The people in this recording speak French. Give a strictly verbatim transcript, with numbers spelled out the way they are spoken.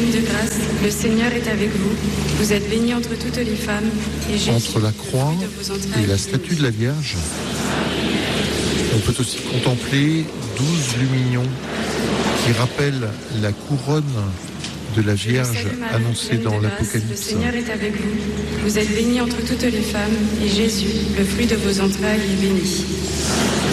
pleine de grâce, le Seigneur est avec vous. Vous êtes bénie entre toutes les femmes, et Jésus, entre la croix le fruit de vos entrailles, et la statue de la Vierge, on peut aussi contempler douze lumignons qui rappellent la couronne de la Vierge annoncée dans l'Apocalypse. Le Seigneur est avec vous. Vous êtes bénie entre toutes les femmes, et Jésus, le fruit de vos entrailles, est béni.